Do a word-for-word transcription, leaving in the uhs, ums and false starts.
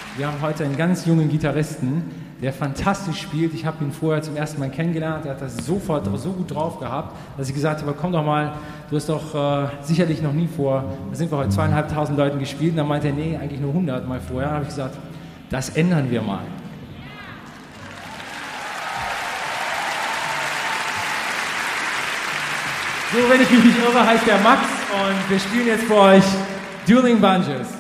Wir haben heute einen ganz jungen Gitarristen, der fantastisch spielt. Ich habe ihn vorher zum ersten Mal kennengelernt. Er hat das sofort so gut drauf gehabt, dass ich gesagt habe, komm doch mal, du hast doch äh, sicherlich noch nie vor, da sind wir heute zweieinhalbtausend Leuten gespielt. Und dann meinte er, nee, eigentlich nur hundert Mal vorher. Dann habe ich gesagt, das ändern wir mal. So, wenn ich mich nicht irre, heißt der Max und wir spielen jetzt für euch Dueling Banjos.